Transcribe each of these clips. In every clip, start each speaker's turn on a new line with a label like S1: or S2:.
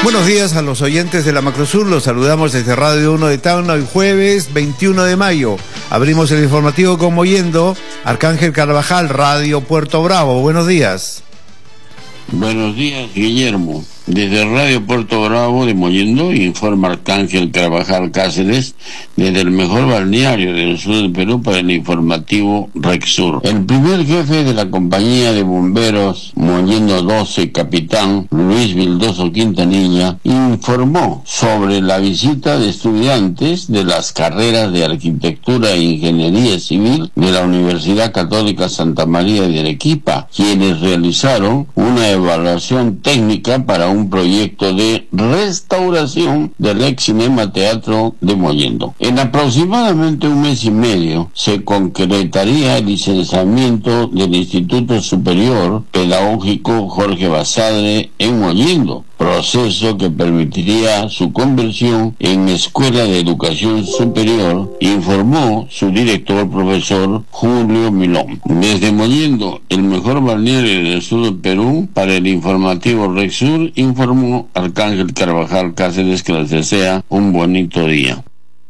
S1: Buenos días a los oyentes de la Macrosur, los saludamos desde Radio 1 de Tacna, hoy jueves 21 de mayo. Abrimos el informativo con Mollendo, Arcángel Carvajal, Radio Puerto Bravo. Buenos días.
S2: Buenos días, Guillermo. Desde Radio Puerto Bravo de Mollendo informa Arcángel Carvajal Cáceres desde el mejor balneario del sur del Perú para el informativo Rexur. El primer jefe de la compañía de bomberos Mollendo 12, capitán Luis Vildoso Quintanilla, informó sobre la visita de estudiantes de las carreras de Arquitectura e Ingeniería Civil de la Universidad Católica Santa María de Arequipa, quienes realizaron una evaluación técnica para un proyecto de restauración del ex Cinema Teatro de Mollendo. En aproximadamente un mes y medio se concretaría el licenciamiento del Instituto Superior Pedagógico Jorge Basadre en Mollendo, proceso que permitiría su conversión en Escuela de Educación Superior, informó su director, profesor Julio Milón. Desde Mollendo, el mejor balneario del sur del Perú, para el informativo Rexur, informó Arcángel Carvajal Cáceres, que les desea un bonito día.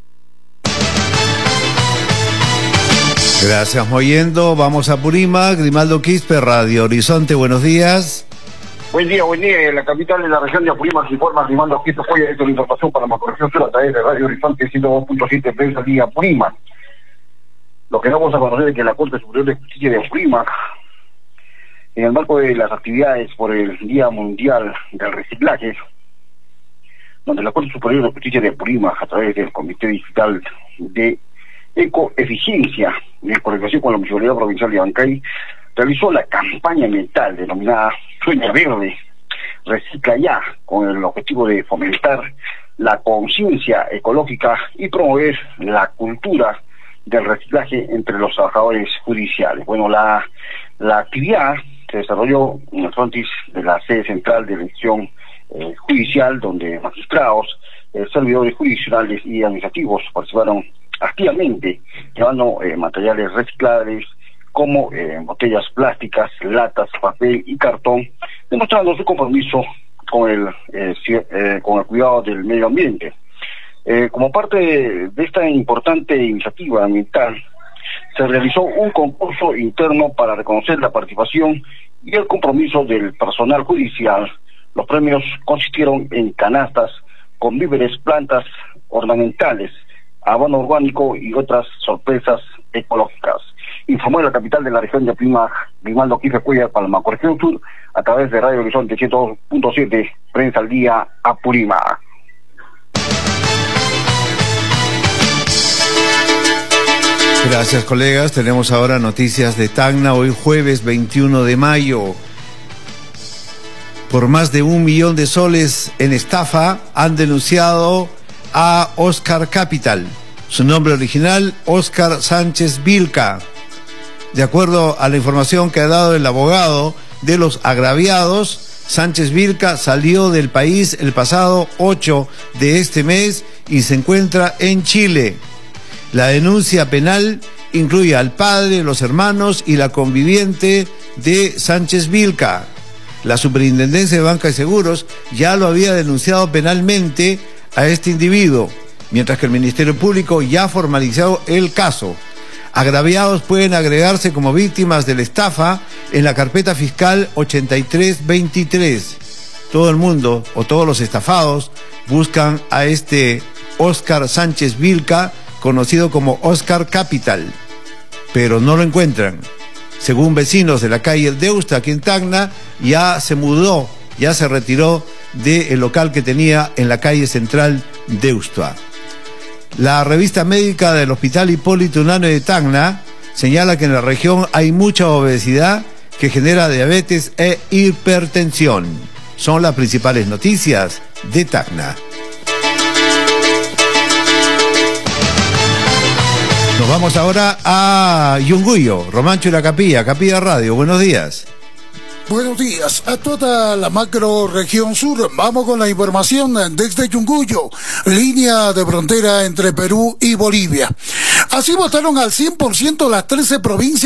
S1: Gracias, Mollendo. Vamos a Purímac. Grimaldo Quispe, Radio Horizonte, buenos días.
S3: Buen día. En la capital de la región de Apurímac se informa Grimaldo Quispe, fue de la información para la Macrosur a través de Radio Horizonte 102.7 Prensa Día Apurímac. Lo que no vamos a conocer es que la Corte Superior de Justicia de Apurímac, en el marco de las actividades por el Día Mundial del Reciclaje, donde la Corte Superior de Justicia de Apurímac, a través del Comité Digital de Ecoeficiencia, en coordinación con la Municipalidad Provincial de Abancay, realizó la campaña ambiental denominada Sueña Verde, Recicla Ya, con el objetivo de fomentar la conciencia ecológica y promover la cultura del reciclaje entre los trabajadores judiciales. Bueno, la actividad se desarrolló en el frontis de la sede central de la institución judicial, donde magistrados, servidores judiciales y administrativos participaron activamente, llevando materiales reciclables como botellas plásticas, latas, papel y cartón, demostrando su compromiso con el cuidado del medio ambiente. Como parte de esta importante iniciativa ambiental, se realizó un concurso interno para reconocer la participación y el compromiso del personal judicial. Los premios consistieron en canastas con víveres, plantas ornamentales, abono orgánico y otras sorpresas ecológicas. Informó en la capital de la región de Apurímac, Grimaldo Quispe para la Macrosur Sur, a través de Radio Horizonte 102.7 Prensa al Día Apurímac.
S1: Gracias, colegas. Tenemos ahora noticias de Tacna, hoy jueves 21 de mayo. Por más de 1 millón de soles en estafa han denunciado a Oscar Capital. Su nombre original, Oscar Sánchez Vilca. De acuerdo a la información que ha dado el abogado de los agraviados, Sánchez Vilca salió del país el pasado 8 de este mes y se encuentra en Chile. La denuncia penal incluye al padre, los hermanos y la conviviente de Sánchez Vilca. La Superintendencia de Banca y Seguros ya lo había denunciado penalmente a este individuo, mientras que el Ministerio Público ya ha formalizado el caso. Agraviados pueden agregarse como víctimas de la estafa en la carpeta fiscal 8323. Todo el mundo o todos los estafados buscan a este Oscar Sánchez Vilca, conocido como Oscar Capital, pero no lo encuentran. Según vecinos de la calle Deusta, aquí en Tacna, ya se mudó, ya se retiró del local que tenía en la calle central Deusta. La revista médica del Hospital Hipólito Unanue de Tacna señala que en la región hay mucha obesidad que genera diabetes e hipertensión. Son las principales noticias de Tacna. Nos vamos ahora a Yunguyo, Romancho y la Capilla, Capilla Radio. Buenos días.
S4: Buenos días a toda la macro región sur. Vamos con la información desde Yunguyo, línea de frontera entre Perú y Bolivia. Así votaron al 100% las 13 provincias